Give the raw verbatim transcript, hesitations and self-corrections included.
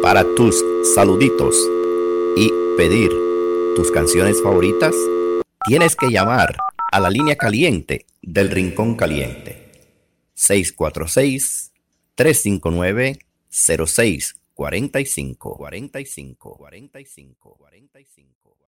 para tus saluditos y pedir tus canciones favoritas, tienes que llamar a la línea caliente del Rincón Caliente. seis cuatro seis, tres cinco nueve, cero seis cuatro cinco, cuarenta y cinco, cuarenta y cinco, cuarenta y cinco.